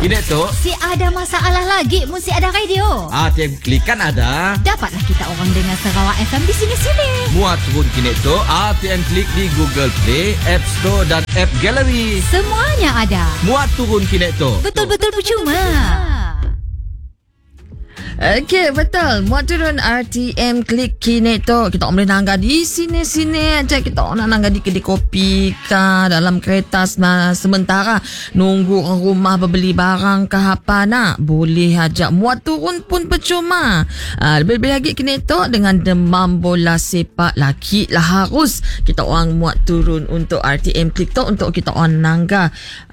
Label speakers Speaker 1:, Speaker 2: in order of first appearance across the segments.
Speaker 1: Kini tu
Speaker 2: Si ada masalah lagi mun si ada radio.
Speaker 1: ATM Klik kan ada.
Speaker 2: Dapatlah kita orang dengar Sarawak FM di sini-sini.
Speaker 1: Muat turun kini tu ATM Klik di Google Play, App Store dan App Gallery.
Speaker 2: Semuanya ada.
Speaker 1: Muat turun kini tu.
Speaker 2: Betul-betul percuma.
Speaker 3: Okey, betul. Muat turun RTM Klik kini tu. Kita boleh nangga di sini-sini aja. Kita nak nangga di kedai kopi ke dalam kereta sementara nunggu orang rumah berbeli barang ke apa nak. Boleh aja. Muat turun pun percuma. Lebih-lebih lagi kini tu dengan demam bola sepak lagi lah harus kita orang muat turun untuk RTM Klik tu untuk kita orang nangga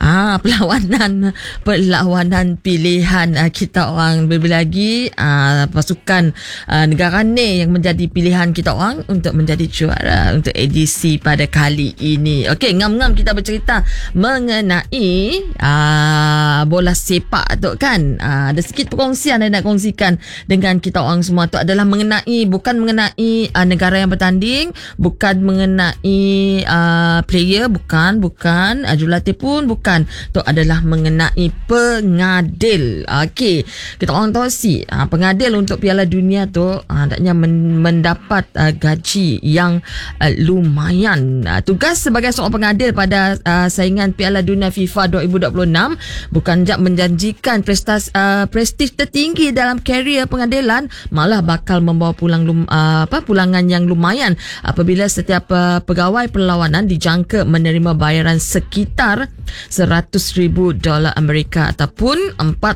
Speaker 3: perlawanan pilihan kita orang. Lebih lagi pasukan negara ni yang menjadi pilihan kita orang untuk menjadi juara untuk edisi pada kali ini. Okey, ngam-ngam kita bercerita mengenai bola sepak tu kan. Ada sikit perkongsian yang nak kongsikan dengan kita orang semua tu adalah bukan mengenai negara yang bertanding, bukan mengenai player, bukan jurulatih pun bukan. Tu adalah mengenai pengadil. Okey, kita orang tahu pengadil untuk Piala Dunia tu hendaknya mendapat gaji yang lumayan. Tugas sebagai seorang pengadil pada saingan Piala Dunia FIFA 2026 bukan je menjanjikan prestis tertinggi dalam karier pengadilan, malah bakal membawa pulangan yang lumayan apabila setiap pegawai perlawanan dijangka menerima bayaran sekitar $100,000 Amerika ataupun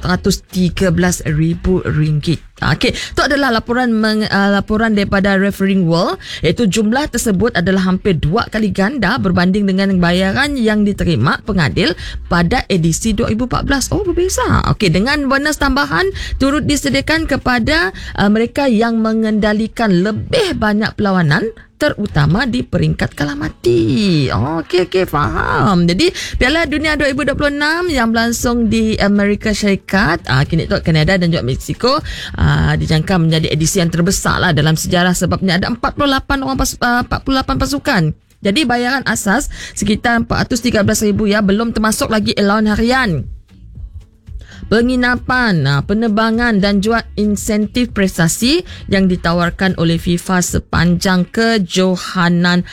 Speaker 3: RM413,000. Okey, itu adalah laporan daripada Refereeing World, iaitu jumlah tersebut adalah hampir 2 kali ganda berbanding dengan bayaran yang diterima pengadil pada edisi 2014. Oh, berbeza. Okey, dengan bonus tambahan turut disediakan kepada mereka yang mengendalikan lebih banyak perlawanan, terutama di peringkat kalah mati. Okey, faham. Jadi Piala Dunia 2026 yang berlangsung di Amerika Syarikat, kini tu Kanada dan juga Mexico, dijangka menjadi edisi yang terbesar lah dalam sejarah sebabnya ada 48 pasukan. Jadi bayaran asas sekitar $413,000 belum termasuk lagi allowance harian, penginapan, penerbangan dan juga insentif prestasi yang ditawarkan oleh FIFA sepanjang kejohanan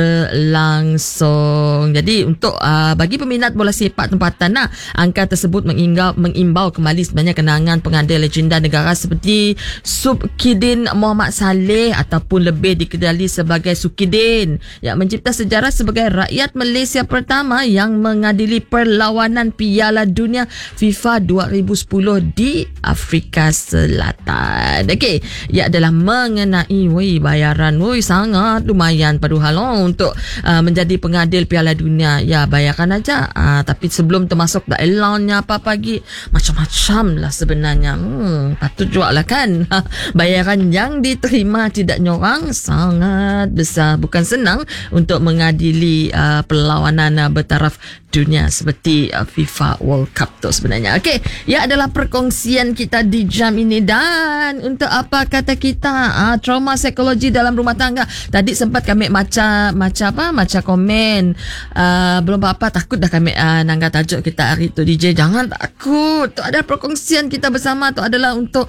Speaker 3: berlangsung. Jadi untuk bagi peminat bola sepak tempatan, angka tersebut mengimbau kembali sebenarnya kenangan pengadil legenda negara seperti Subkidin Mohamed Saleh ataupun lebih dikenali sebagai Sukidin, yang mencipta sejarah sebagai rakyat Malaysia pertama yang mengadili perlawanan Piala Dunia FIFA 2010 di Afrika Selatan. Okey, ia adalah mengenai bayaran sangat lumayan padahal untuk menjadi pengadil Piala Dunia. Ya, bayaran aja. Tapi sebelum termasuk allowance-nya apa pagi, macam-macam lah sebenarnya. Patut juga lah kan. Bayaran yang diterima tidak nyorang, sangat besar. Bukan senang untuk mengadili perlawanan bertaraf dunia seperti FIFA World Cup tu sebenarnya. Okey, ia adalah perkongsian kita di jam ini. Dan untuk apa kata kita, trauma psikologi dalam rumah tangga. Tadi sempat kami baca komen. Belum apa-apa, takut dah kami nangga tajuk kita hari tu. DJ, jangan takut. Tu ada perkongsian kita bersama tu adalah untuk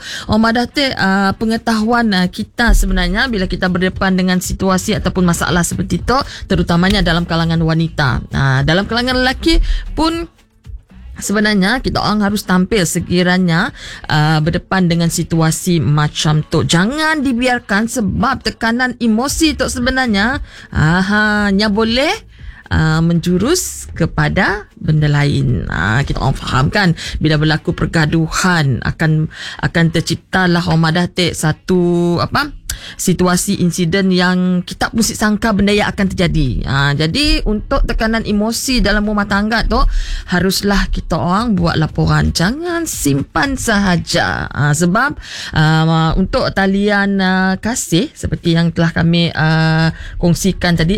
Speaker 3: pengetahuan kita sebenarnya bila kita berdepan dengan situasi ataupun masalah seperti tu, terutamanya dalam kalangan wanita. Dalam kalangan lelaki pun sebenarnya kita orang harus tampil sekiranya berdepan dengan situasi macam tu. Jangan dibiarkan sebab tekanan emosi tu sebenarnya hanya boleh menjurus kepada benda lain. Kita orang fahamkan bila berlaku pergaduhan akan terciptalah satu situasi insiden yang kita mesti sangka benda yang akan terjadi. Jadi untuk tekanan emosi dalam rumah tangga tu haruslah kita orang buat laporan, jangan simpan sahaja. Sebab untuk talian kasih seperti yang telah kami kongsikan tadi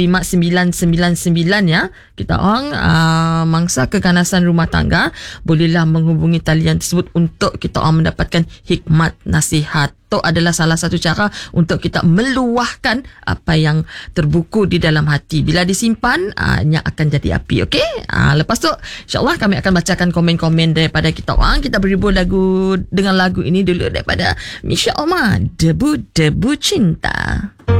Speaker 3: 15999 ya, kita orang mangsa keganasan rumah tangga bolehlah menghubungi talian tersebut untuk kita orang mendapatkan hikmat nasihat katok adalah salah satu cara untuk kita meluahkan apa yang terbuku di dalam hati. Bila disimpan, nya akan jadi api. Okey? Lepas tu, insyaAllah kami akan bacakan komen-komen daripada kita orang. Kita berhibur dengan lagu ini dulu daripada Misha Omar, Debu-Debu Cinta.